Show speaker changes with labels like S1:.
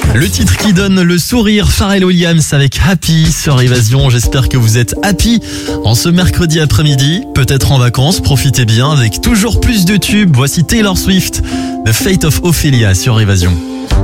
S1: Le titre qui donne le sourire, Pharrell Williams avec Happy sur Évasion. J'espère que vous êtes happy en ce mercredi après-midi, peut-être en vacances, profitez bien avec toujours plus de tubes. Voici Taylor Swift, The Fate of Ophelia sur Évasion.